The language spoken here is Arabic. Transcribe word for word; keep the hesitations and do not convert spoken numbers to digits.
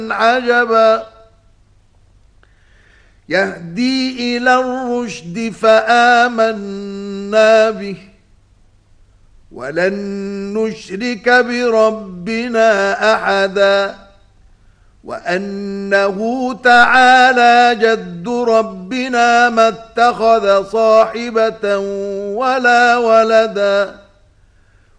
عجبا يهدي إلى الرشد فآمنا به ولن نشرك بربنا أحدا وأنه تعالى جد ربنا ما اتخذ صاحبة ولا ولدا